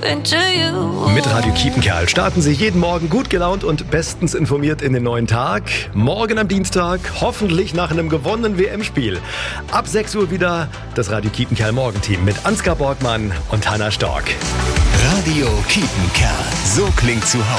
into you. Mit Radio Kiepenkerl starten Sie jeden Morgen gut gelaunt und bestens informiert in den neuen Tag. Morgen am Dienstag, hoffentlich nach einem gewonnenen WM-Spiel. Ab 6 Uhr wieder das Radio Kiepenkerl Morgenteam mit Ansgar Borgmann und Hannah Stork. Radio Kiepenkerl. So klingt zu Hause.